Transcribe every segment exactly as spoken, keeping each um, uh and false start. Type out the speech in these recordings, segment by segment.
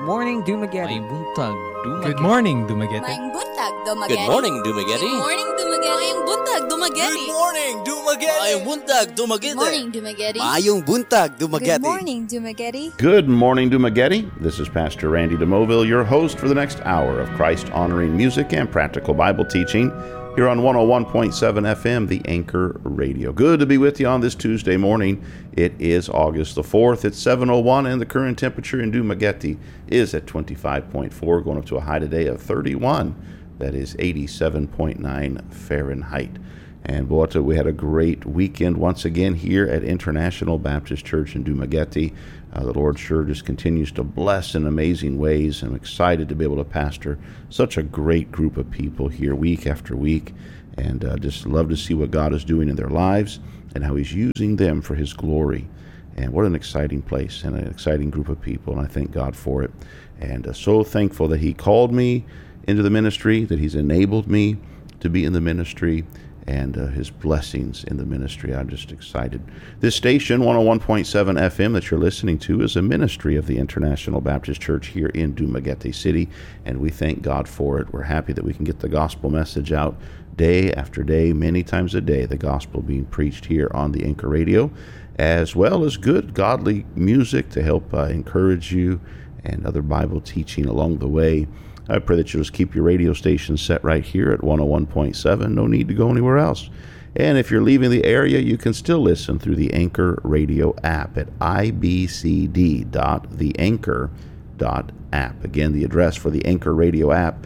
morning, Dumaguete. May buntag, Dumaguete. Good morning, Dumaguete. Maing buntag, Dumaguete. Good morning, Dumaguete. Good morning, Dumaguete. Maing buntag, Dumaguete. Good morning, Dumaguete. Mayong buntag, Dumaguete. Good morning, Dumaguete. Mayong buntag, Dumaguete. Good morning, Dumaguete. Good morning, Dumaguete. This is Pastor Randy DeMoville, your host for the next hour of Christ-honoring music and practical Bible teaching here on one oh one point seven F M, the Anchor Radio. Good to be with you on this Tuesday morning. It is August the fourth. It's seven oh one, and the current temperature in Dumaguete is at twenty-five point four, going up to a high today of thirty-one. That is eighty-seven point nine Fahrenheit. And boy, we had a great weekend once again here at International Baptist Church in Dumaguete. Uh, the Lord sure just continues to bless in amazing ways. I'm excited to be able to pastor such a great group of people here week after week, and uh, just love to see what God is doing in their lives and how He's using them for His glory. And what an exciting place and an exciting group of people, and I thank God for it. And uh, so thankful that He called me into the ministry, that He's enabled me to be in the ministry, and uh, His blessings in the ministry. I'm just excited. This station, one oh one point seven F M, that you're listening to is a ministry of the International Baptist Church here in Dumaguete City, and we thank God for it. We're happy that we can get the gospel message out day after day, many times a day, the gospel being preached here on the Anchor Radio, as well as good, godly music to help uh, encourage you and other Bible teaching along the way. I pray that you'll just keep your radio station set right here at one oh one point seven. No need to go anywhere else. And if you're leaving the area, you can still listen through the Anchor Radio app at i b c d dot the anchor dot app. Again, the address for the Anchor Radio app,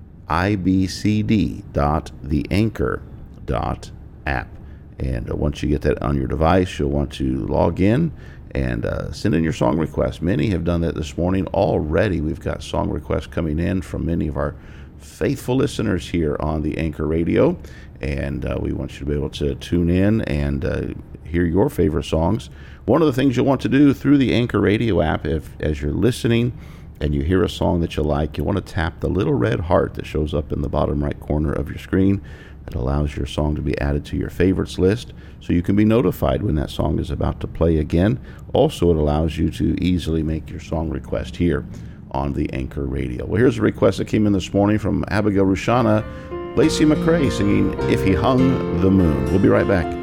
i b c d dot the anchor dot app. And uh, once you get that on your device, you'll want to log in and uh, send in your song requests. Many have done that this morning already. We've got song requests coming in from many of our faithful listeners here on the Anchor Radio, and uh, we want you to be able to tune in and uh, hear your favorite songs. One of the things you'll want to do through the Anchor Radio app, if as you're listening and you hear a song that you like, you want to tap the little red heart that shows up in the bottom right corner of your screen. It allows your song to be added to your favorites list, so you can be notified when that song is about to play again. Also, it allows you to easily make your song request here on the Anchor Radio. Well, here's a request that came in this morning from Abigail Rushana, Lacey McCrae singing If He Hung the Moon. We'll be right back.